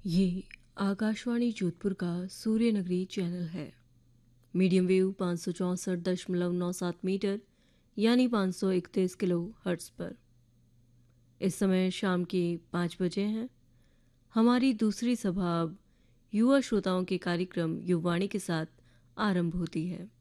ये आकाशवाणी जोधपुर का सूर्य नगरी चैनल है। मीडियम वेव 564.97 मीटर यानी 531 किलो हर्ट्स पर। इस समय शाम के 5 बजे हैं। हमारी दूसरी सभा अब युवा श्रोताओं के कार्यक्रम युवावाणी के साथ आरंभ होती है।